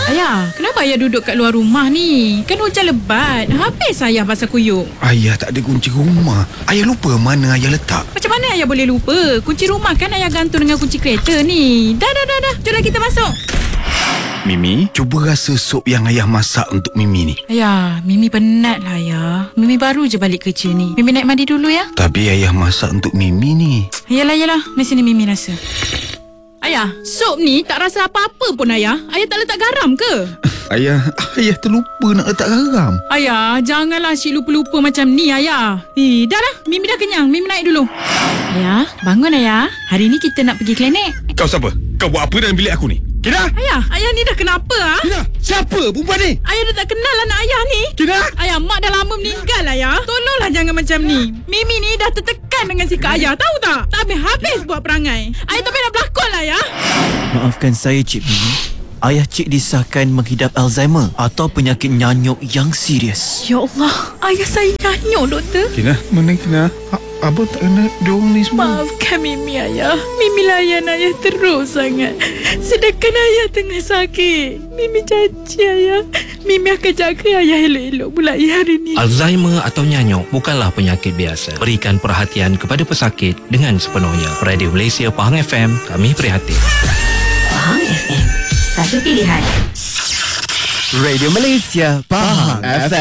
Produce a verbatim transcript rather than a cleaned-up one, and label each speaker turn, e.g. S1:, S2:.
S1: Ayah, kenapa ayah duduk kat luar rumah ni? Kan hujan lebat. Habis ayah pasal kuyuk.
S2: Ayah tak ada kunci rumah. Ayah lupa mana ayah letak.
S1: Macam mana ayah boleh lupa? Kunci rumah kan ayah gantung dengan kunci kereta ni. Dah, dah, dah, dah. Jomlah kita masuk.
S2: Mimi, cuba rasa sup yang ayah masak untuk Mimi ni.
S1: Ayah, Mimi penat lah ayah. Mimi baru je balik kerja ni. Mimi naik mandi dulu ya.
S2: Tapi ayah masak untuk Mimi ni.
S1: Yalah, yalah. Mesti ni Mimi rasa. Ayah, sup ni tak rasa apa-apa pun ayah. Ayah tak letak garam ke?
S2: Ayah, ayah terlupa nak letak garam.
S1: Ayah, janganlah asyik lupa-lupa macam ni ayah. Eh, dah lah. Mimi dah kenyang. Mimi naik dulu. Ayah, bangun ayah. Hari ni kita nak pergi klinik.
S2: Kau siapa? Kau buat apa dalam bilik aku ni? Kina?
S1: Ayah, ayah ni dah kenapa ah?
S2: Kina, siapa perempuan ni?
S1: Ayah dah tak kenal anak ayah ni.
S2: Kina?
S1: Ayah, mak dah lama meninggal ayah. Tolonglah jangan macam ni. Mimi ni dah tertekan dengan sikap ayah, tahu tak? Tak habis-habis buat perangai. Ayah tak payah nak berlakon lah ayah.
S3: Maafkan saya, Cik Mimi. Ayah Cik disahkan mengidap Alzheimer atau penyakit nyanyuk yang serius.
S1: Ya Allah, ayah saya nyanyuk doktor.
S2: Kina, mana Kina? A- Abang tak kenal diorang ni semua.
S1: Maafkan Mimi ayah. Mimi layan ayah terus sangat. Sedangkan ayah tengah sakit. Mimi janji ayah, Mimi akan jaga ayah elok-elok mulai hari ni.
S4: Alzheimer atau nyanyuk bukanlah penyakit biasa. Berikan perhatian kepada pesakit dengan sepenuhnya. Radio Malaysia Pahang F M, kami prihatin.
S5: Pahang F M, satu pilihan.
S3: Radio Malaysia Pahang F M.